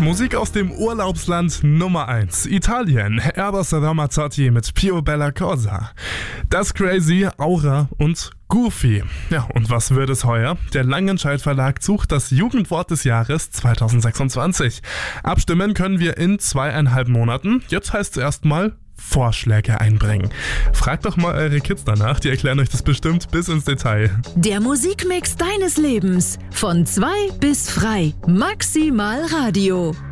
Musik aus dem Urlaubsland Nummer 1, Italien, Eros Ramazzotti mit Pio Bella Cosa. Das Crazy, Aura und Goofy. Ja, und was wird es heuer? Der Langenscheidt Verlag sucht das Jugendwort des Jahres 2026. Abstimmen können wir in 2,5 Monaten. Jetzt heißt es erstmal Vorschläge einbringen. Fragt doch mal eure Kids danach, die erklären euch das bestimmt bis ins Detail. Der Musikmix deines Lebens. Von 2 bis frei. Maximal Radio.